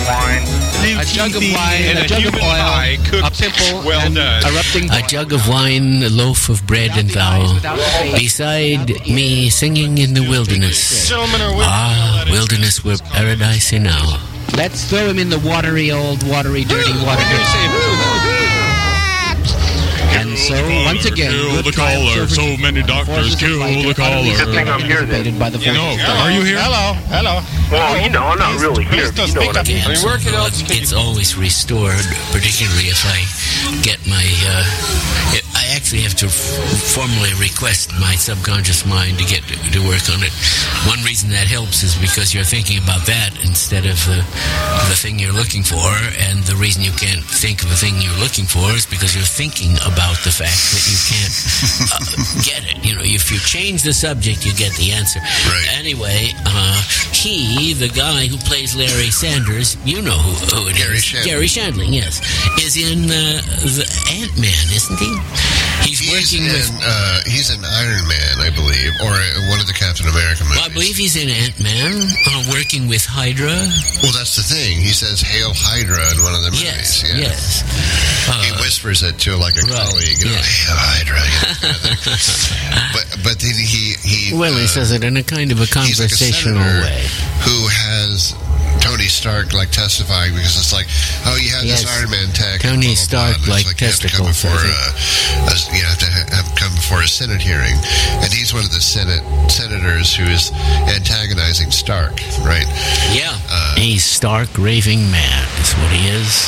wine. A jug of wine, and a jug of human oil, pie cooked a pimple, well and done. erupting A jug of wine, a loaf of bread, and thou beside me singing in the wilderness. Gentlemen are with Ah, wilderness were paradise enow. Let's throw him in the watery, dirty water. And so, once again, Kill the caller. So many doctors kill the caller. Good thing I'm here then. by the forces No, of darkness. are you here? Hello. Well, you know, I'm not really here. You know what I mean. Again, I mean, where so else can it's always restored, particularly if I get my... I actually have to formally request my subconscious mind to get to work on it. One reason that helps is because you're thinking about that instead of the thing you're looking for, and the reason you can't think of the thing you're looking for is because you're thinking about the fact that you can't get it. You know, if you change the subject, you get the answer. Right. Anyway, the guy who plays Larry Sanders, you know who it Gary is. Shandling. Gary Shandling, yes, is in the Ant-Man, isn't he? He's working with... He's an Iron Man, I believe, or one of the Captain America movies. Well, I believe he's in Ant-Man, working with Hydra. Well, that's the thing. He says, "Hail Hydra" in one of the movies. Yes. He whispers it to like a Right, colleague, you know, yeah. "Hail Hydra." but then he Well, he says it in a kind of a he's like a conversational senator way. who has Tony Stark like testifying, because it's like, oh, you have Yes. this Iron Man tech. Tony blah, blah, blah, Stark, and it's like you have to come testicles, before I you have to have come before a Senate hearing, and he's one of the senators who is antagonizing Stark, right? Yeah. He's stark raving mad, is what he is.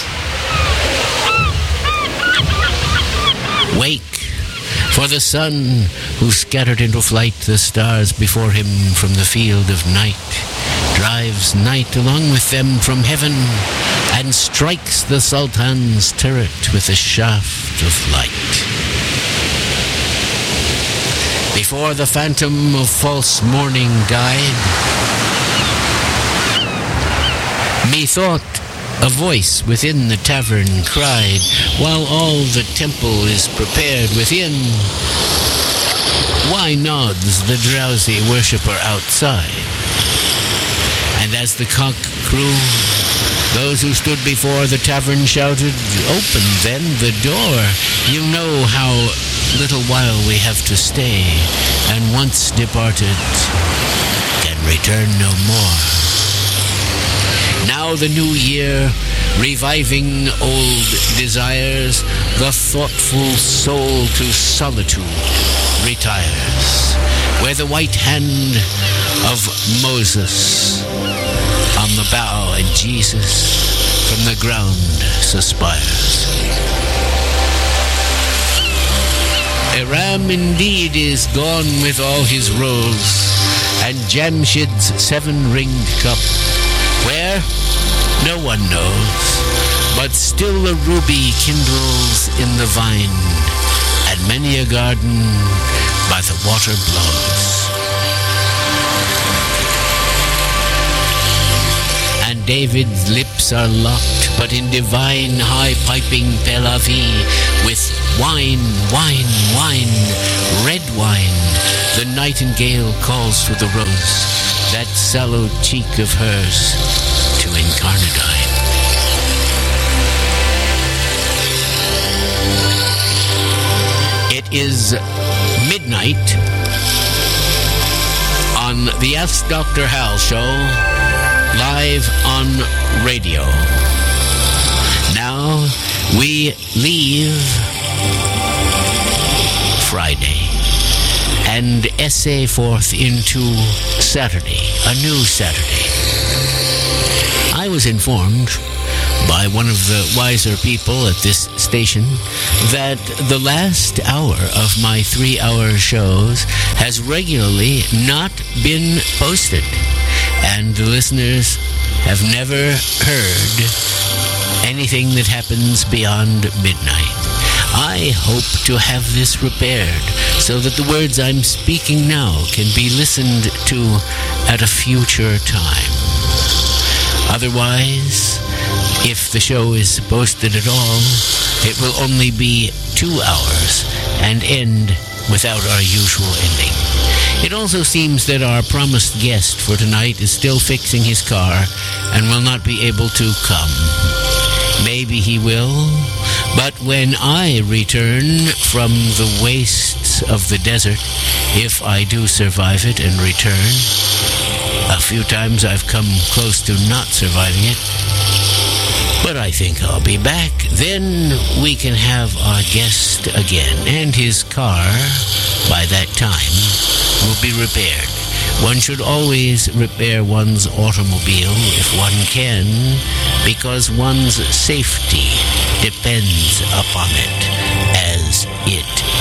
Wake, for the sun, who scattered into flight the stars before him from the field of night, drives night along with them from heaven, and strikes the Sultan's turret with a shaft of light. Before the phantom of false morning died, methought a voice within the tavern cried, while all the temple is prepared within, why nods the drowsy worshipper outside? And as the cock crew, those who stood before the tavern shouted, open then the door, you know how little while we have to stay, and once departed, can return no more. Now the new year, reviving old desires, the thoughtful soul to solitude retires, where the white hand of Moses on the bough and Jesus from the ground suspires. Aram indeed is gone with all his rolls, and Jamshid's 7-ringed cup, where? No one knows, but still a ruby kindles in the vine, and many a garden by the water blows. And David's lips are locked, but in divine high-piping Pelavi, with wine, wine, wine, red wine, the nightingale calls to the rose, that sallow cheek of hers, to incarnadine. It is midnight on the Ask Dr. Hal show, live on radio. Now we leave Friday and essay forth into Saturday, a new Saturday. I was informed by one of the wiser people at this station that the last hour of my 3-hour shows has regularly not been posted, and the listeners have never heard anything that happens beyond midnight. I hope to have this repaired so that the words I'm speaking now can be listened to at a future time. Otherwise, if the show is posted at all, it will only be 2 hours and end without our usual ending. It also seems that our promised guest for tonight is still fixing his car and will not be able to come. Maybe he will, but when I return from the wastes of the desert, if I do survive it and return, a few times I've come close to not surviving it, but I think I'll be back. Then we can have our guest again, and his car, by that time, will be repaired. One should always repair one's automobile if one can, because one's safety depends upon it, as it